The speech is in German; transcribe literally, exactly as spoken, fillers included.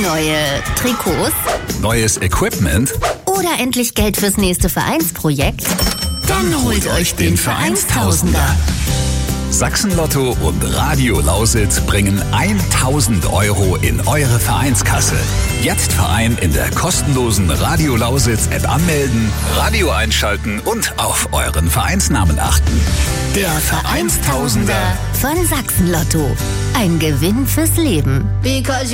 Neue Trikots? Neues Equipment? Oder endlich Geld fürs nächste Vereinsprojekt? Dann holt euch den Vereinstausender. Sachsen-Lotto und Radio Lausitz bringen tausend Euro in eure Vereinskasse. Jetzt Verein in der kostenlosen Radio Lausitz-App anmelden, Radio einschalten und auf euren Vereinsnamen achten. Der Vereinstausender von Sachsen-Lotto. Ein Gewinn fürs Leben. Because